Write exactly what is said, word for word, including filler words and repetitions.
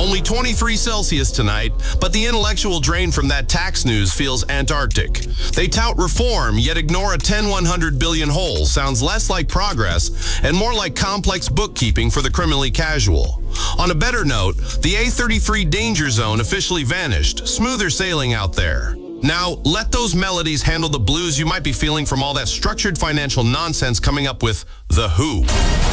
Only twenty-three Celsius tonight, but the intellectual drain from that tax news feels Antarctic. They tout reform, yet ignore a ten one hundred billion hole. Sounds less like progress and more like complex bookkeeping for the criminally casual. On a better note, the A thirty-three danger zone officially vanished. Smoother sailing out there. Now, let those melodies handle the blues you might be feeling from all that structured financial nonsense coming up with The Who.